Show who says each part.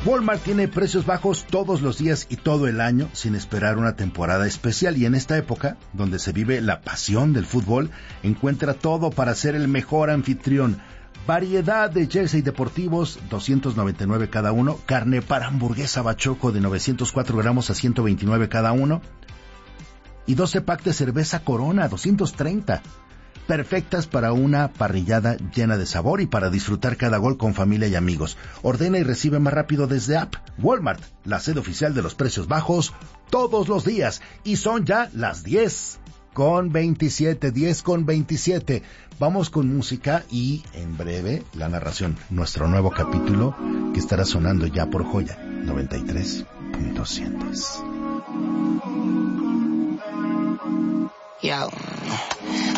Speaker 1: Walmart tiene precios bajos todos los días y todo el año sin esperar una temporada especial, y en esta época, donde se vive la pasión del fútbol, encuentra todo para ser el mejor anfitrión. Variedad de jersey deportivos, $299 cada uno. Carne para hamburguesa bachoco de 904 gramos a $129 cada uno. Y 12 pack de cerveza Corona, $230. Perfectas para una parrillada llena de sabor y para disfrutar cada gol con familia y amigos. Ordena y recibe más rápido desde app. Walmart, la sede oficial de los precios bajos todos los días. Y son ya las 10:27. Vamos con música y en breve la narración. Nuestro nuevo capítulo que estará sonando ya por Joya 93.7.
Speaker 2: Yo.